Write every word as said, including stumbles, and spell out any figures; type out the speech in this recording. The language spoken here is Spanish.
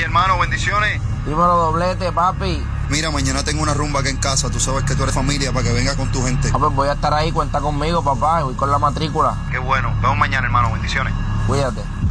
hermano, bendiciones. Dímelo, doblete, papi. Mira, mañana tengo una rumba aquí en casa. Tú sabes que tú eres familia para que vengas con tu gente. Ah, pues voy a estar ahí, cuenta conmigo, papá. Voy con la matrícula. Qué bueno. Vemos mañana, hermano, bendiciones. Cuídate.